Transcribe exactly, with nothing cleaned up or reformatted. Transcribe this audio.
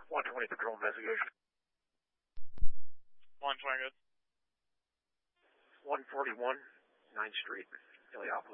one twenty patrol investigation. one twenty, good. one forty-one, ninth Street, Iliopolis.